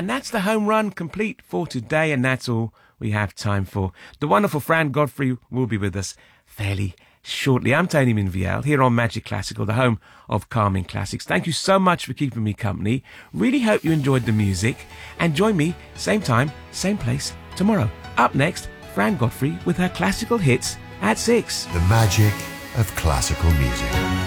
And that's the home run complete for today, and that's all we have time for. The wonderful Fran Godfrey will be with us fairly shortly. I'm Tony Minviel here on Magic Classical, the home of calming classics. Thank you so much for keeping me company. Really hope you enjoyed the music, and join me same time, same place tomorrow. Up next, Fran Godfrey with her classical hits at 6. The magic of classical music.